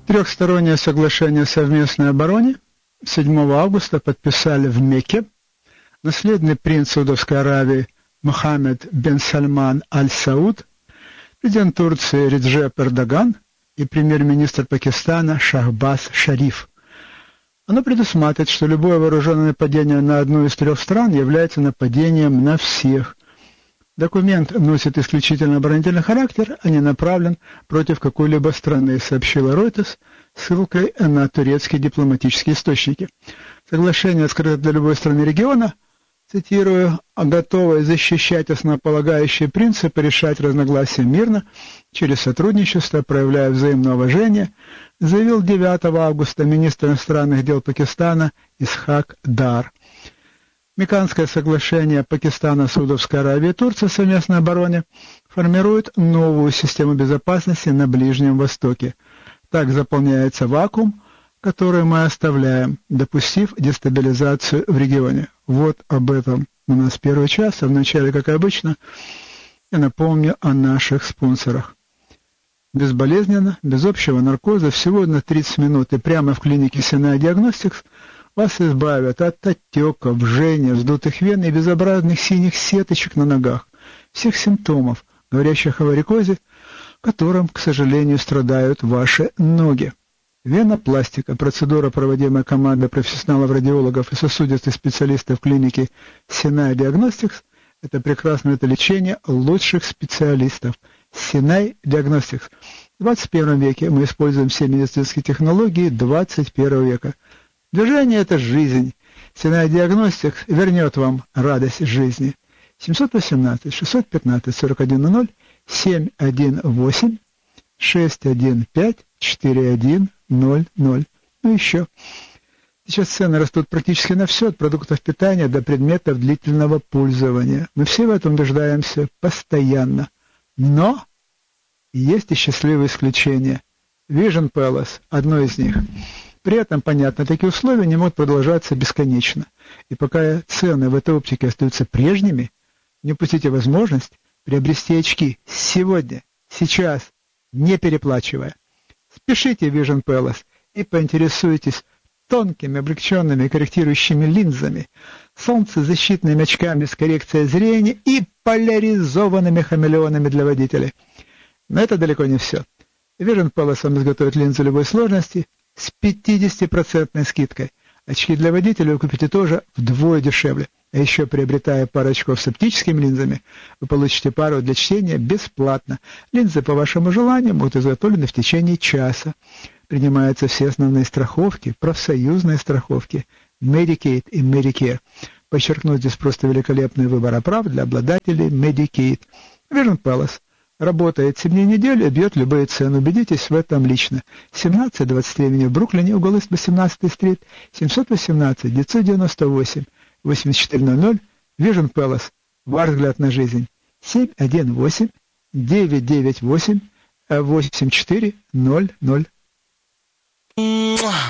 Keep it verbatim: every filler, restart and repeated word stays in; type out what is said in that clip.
Трехстороннее соглашение о совместной обороне седьмого августа подписали в Мекке наследный принц Саудовской Аравии Мухаммед бен Сальман аль-Сауд, президент Турции Реджеп Эрдоган и премьер-министр Пакистана Шахбаз Шариф. Оно предусматривает, что любое вооруженное нападение на одну из трех стран является нападением на всех. Документ носит исключительно оборонительный характер, а не направлен против какой-либо страны, сообщила Reuters ссылкой на турецкие дипломатические источники. Соглашение открыто для любой страны региона, цитирую, готовое защищать основополагающие принципы, решать разногласия мирно, через сотрудничество, проявляя взаимное уважение, заявил девятого августа министр иностранных дел Пакистана Исхак Дар. Мекканское соглашение Пакистана, Саудовской Аравии и Турции о совместной обороне формирует новую систему безопасности на Ближнем Востоке. Так заполняется вакуум, который мы оставляем, допустив дестабилизацию в регионе. Вот об этом у нас первый час, а вначале, как обычно, я напомню о наших спонсорах. Безболезненно, без общего наркоза, всего на тридцать минут и прямо в клинике Sinai Diagnostics вас избавят от отеков, жжения, вздутых вен и безобразных синих сеточек на ногах, всех симптомов, говорящих о варикозе, которым, к сожалению, страдают ваши ноги. Венопластика, процедура, проводимая командой профессионалов-радиологов и сосудистых специалистов клиники Sinai Diagnostics, это прекрасное это лечение лучших специалистов. Sinai Diagnostics. В двадцать первом веке мы используем все медицинские технологии двадцать первого века. Движение – это жизнь. Sinai Diagnostics вернет вам радость жизни. семь один восемь шесть один пять сорок один ноль, семь один восемь шесть один пять четыре один ноль ноль. Ну еще. Сейчас цены растут практически на все, от продуктов питания до предметов длительного пользования. Мы все в этом убеждаемся постоянно. Но есть и счастливые исключения. Vision Palace – одно из них. При этом, понятно, такие условия не могут продолжаться бесконечно. И пока цены в этой оптике остаются прежними, не упустите возможность приобрести очки сегодня, сейчас, не переплачивая. Спешите в Vision Palace и поинтересуйтесь тонкими, облегченными корректирующими линзами, солнцезащитными очками с коррекцией зрения и поляризованными хамелеонами для водителей. Но это далеко не все. Vision Palace вам изготовит линзы любой сложности с пятидесятипроцентной скидкой. Очки для водителя вы купите тоже вдвое дешевле. А еще, приобретая пару очков с оптическими линзами, вы получите пару для чтения бесплатно. Линзы по вашему желанию будут изготовлены в течение часа. Принимаются все основные страховки, профсоюзные страховки, Medicaid и Medicare. Подчеркну, здесь просто великолепный выбор прав для обладателей Medicaid. Vision Palace работает семь дней в неделю и бьет любые цены. Убедитесь в этом лично. семнадцать двадцать три в Бруклине, угол восемнадцатой стрит, семь один восемь девять девять восемь восемьдесят четыре ноль ноль. Vision Palace. Ваш взгляд на жизнь. семь один восемь девять девять восемь восемь четыре ноль ноль.